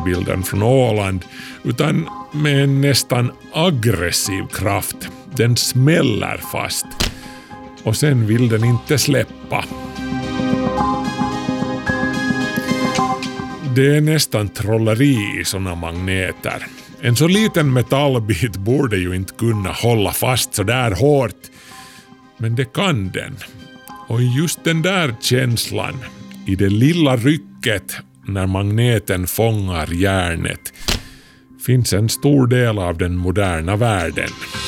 bilden från Åland, utan med en nästan aggressiv kraft. Den smäller fast och sen vill den inte släppa. Det är nästan trolleri i sådana magneter. En så liten metallbit borde ju inte kunna hålla fast så där hårt, men det kan den. Och just den där känslan, i det lilla rycket när magneten fångar järnet, finns en stor del av den moderna världen.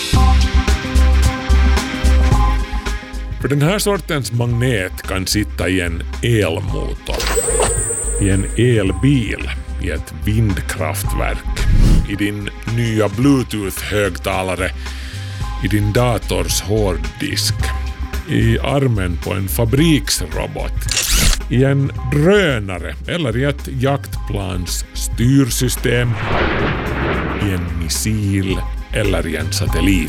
För den här sortens magnet kan sitta i en elmotor, i en elbil, i ett vindkraftverk, i din nya Bluetooth-högtalare, i din dators hårddisk, i armen på en fabriksrobot, i en drönare eller i ett jaktplans styrsystem, i en missil eller i en satellit.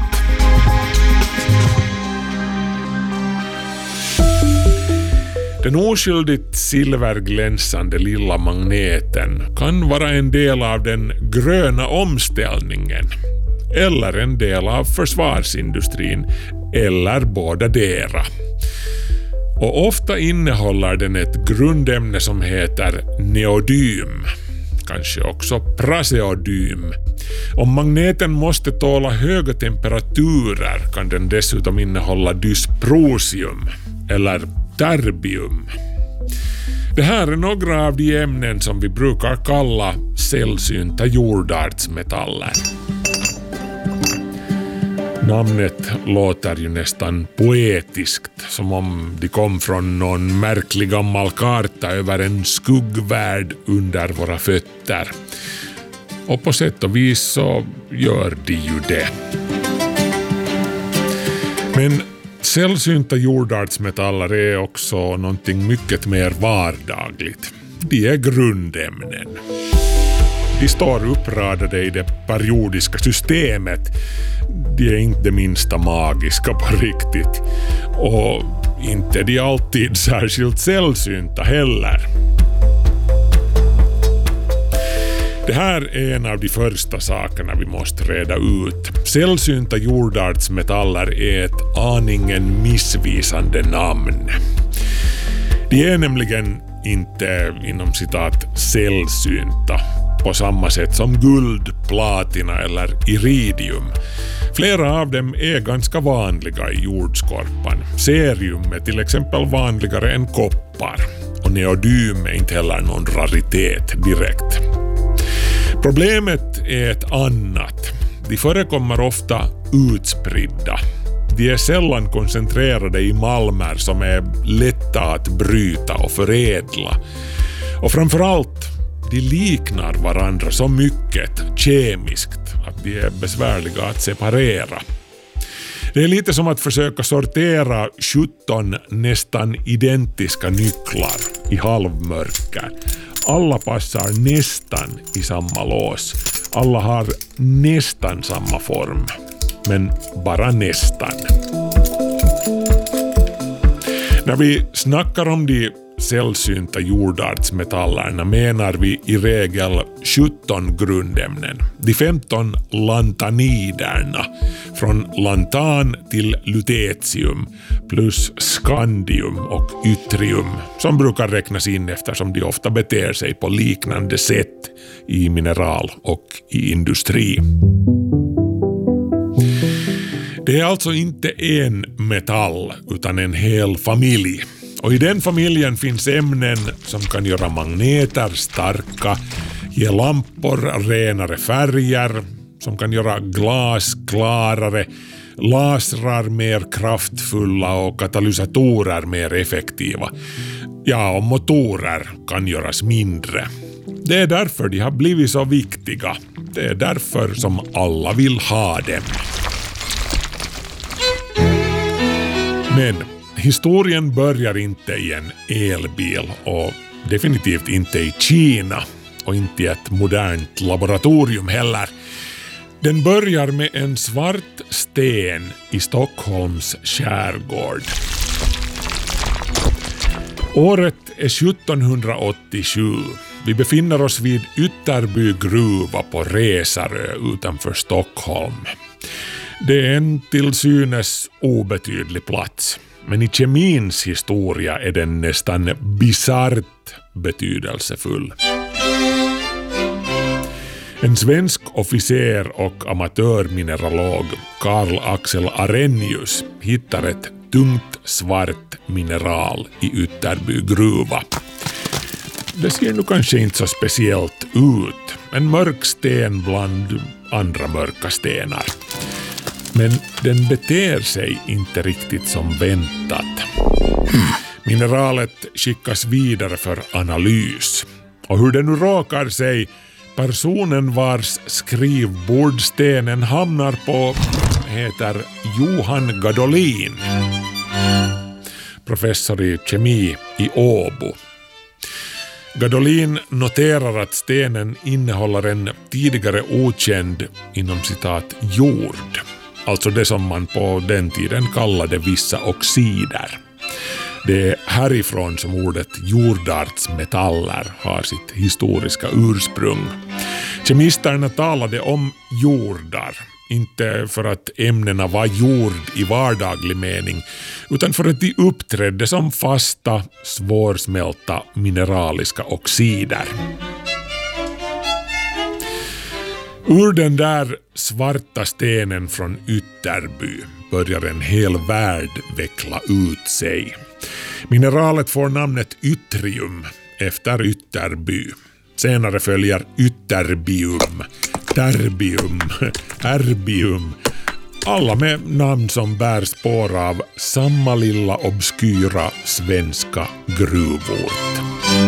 Den oskyldigt silverglänsande lilla magneten kan vara en del av den gröna omställningen eller en del av försvarsindustrin eller båda dera. Och ofta innehåller den ett grundämne som heter neodym, kanske också praseodym. Om magneten måste tåla höga temperaturer kan den dessutom innehålla dysprosium eller terbium. Det här är några av de ämnen som vi brukar kalla sällsynta jordartsmetaller. Namnet låter ju nästan poetiskt, som om de kom från någon märklig gammal karta över en skuggvärld under våra fötter. Och på sätt och vis så gör de ju det. Men sällsynta jordartsmetaller är också någonting mycket mer vardagligt. De är grundämnen. De står uppradade i det periodiska systemet. De är inte det minsta magiska på riktigt. Och inte de alltid särskilt sällsynta heller. Det här är en av de första sakerna vi måste reda ut. Sällsynta jordartsmetaller är ett aningen missvisande namn. De är nämligen inte inom citat sällsynta på samma sätt som guld, platina eller iridium. Flera av dem är ganska vanliga i jordskorpan. Cerium är till exempel vanligare än koppar och neodym är inte heller någon raritet direkt. Problemet är ett annat. De förekommer ofta utspridda. De är sällan koncentrerade i malmer som är lätta att bryta och förädla. Och framförallt, de liknar varandra så mycket kemiskt att de är besvärliga att separera. Det är lite som att försöka sortera 17 nästan identiska nycklar i halvmörker. Alla passar nästan i samma lås. Alla har nästan samma form. Men bara nästan. När vi snackar om de sällsynta jordartsmetallerna menar vi i regel 17 grundämnen. De 15 lantaniderna, från lantan till lutetium, plus skandium och yttrium, som brukar räknas in eftersom de ofta beter sig på liknande sätt i mineral och i industri. Det är alltså inte en metall utan en hel familj. Och i den familjen finns ämnen som kan göra magneter starka, ge lampor renare färger, som kan göra glas klarare, lasrar mer kraftfulla och katalysatorer mer effektiva. Ja, och motorer kan göras mindre. Det är därför de har blivit så viktiga. Det är därför som alla vill ha dem. Men historien börjar inte i en elbil och definitivt inte i Kina och inte i ett modernt laboratorium heller. Den börjar med en svart sten i Stockholms skärgård. Året är 1787. Vi befinner oss vid Ytterby gruva på Resarö utanför Stockholm. Det är en till synes obetydlig plats, men i kemins historia är den nästan bisarrt betydelsefull. En svensk officer och amatörmineralog, Carl Axel Arrhenius, hittar ett tungt svart mineral i Ytterby gruva. Det ser nu kanske inte så speciellt ut. En mörk sten bland andra mörka stenar. Men den beter sig inte riktigt som väntat. Mineralet skickas vidare för analys. Och hur det nu råkar sig, personen vars skrivbordstenen hamnar på heter Johan Gadolin, professor i kemi i Åbo. Gadolin noterar att stenen innehåller en tidigare okänd inom citat jord, alltså det som man på den tiden kallade vissa oxider. Det är härifrån som ordet jordartsmetaller har sitt historiska ursprung. Kemisterna talade om jordar, inte för att ämnena var jord i vardaglig mening, utan för att de uppträdde som fasta, svårsmälta mineraliska oxider. Ur den där svarta stenen från Ytterby börjar en hel värld veckla ut sig. Mineralet får namnet yttrium efter Ytterby. Senare följer ytterbium, terbium, erbium. Alla med namn som bär spår av samma lilla obskyra svenska gruvort.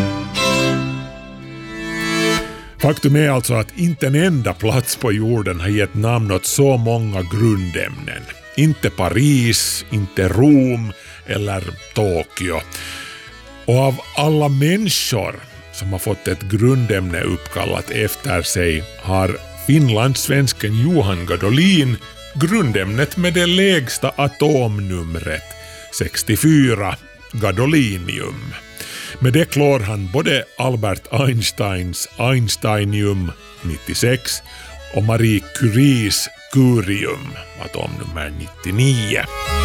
Faktum är alltså att inte en enda plats på jorden har gett namn åt så många grundämnen. Inte Paris, inte Rom eller Tokyo. Och av alla människor som har fått ett grundämne uppkallat efter sig har finlandssvensken Johan Gadolin grundämnet med det lägsta atomnumret, 64, gadolinium. Med det klår han både Albert Einsteins Einsteinium, 96, och Marie Curies Curium, atomnummer 99.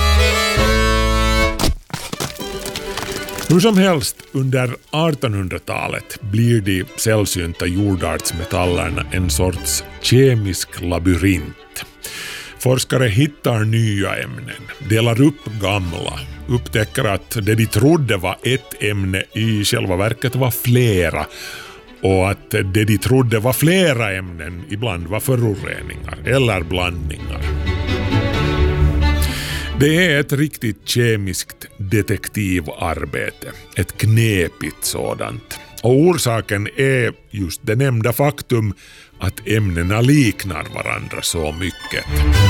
Hur som helst, under 1800-talet blir de sällsynta jordartsmetallerna en sorts kemisk labyrint. Forskare hittar nya ämnen, delar upp gamla, upptäcker att det de trodde var ett ämne i själva verket var flera, och att det de trodde var flera ämnen ibland var föroreningar eller blandningar. Det är ett riktigt kemiskt detektivarbete, ett knepigt sådant. Och orsaken är just det nämnda faktum att ämnena liknar varandra så mycket.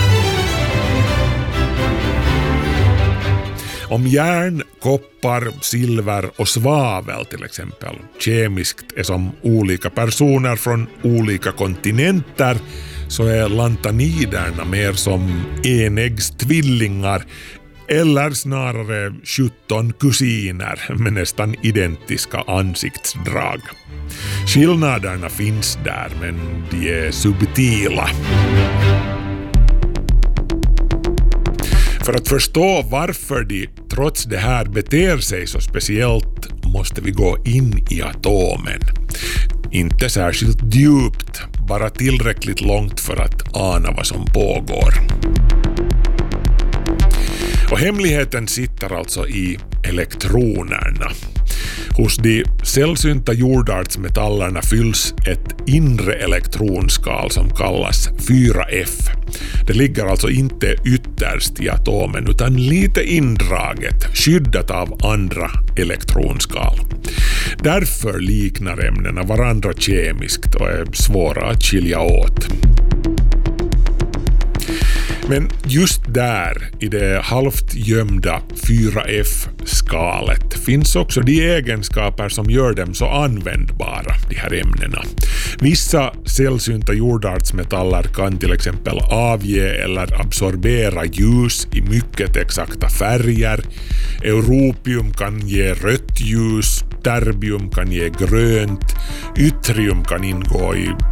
Om järn, koppar, silver och svavel till exempel kemiskt är som olika personer från olika kontinenter, så är lantaniderna mer som enäggstvillingar eller snarare 17 kusiner med nästan identiska ansiktsdrag. Skillnaderna finns där, men de är subtila. För att förstå varför de trots det här beter sig så speciellt måste vi gå in i atomen. Inte särskilt djupt, bara tillräckligt långt för att ana vad som pågår. Och hemligheten sitter alltså i elektronerna. Hos de sällsynta jordartsmetallerna fylls ett inre elektronskal som kallas 4F. Det ligger alltså inte ytterst i atomen utan lite indraget, skyddat av andra elektronskal. Därför liknar ämnena varandra kemiskt och är svåra att skilja åt. Men just där, i det halvt gömda 4F-skalet, finns också de egenskaper som gör dem så användbara, de här ämnena. Vissa sällsynta jordartsmetaller kan till exempel avge eller absorbera ljus i mycket exakta färger. Europium kan ge rött ljus, terbium kan ge grönt, yttrium kan ingå i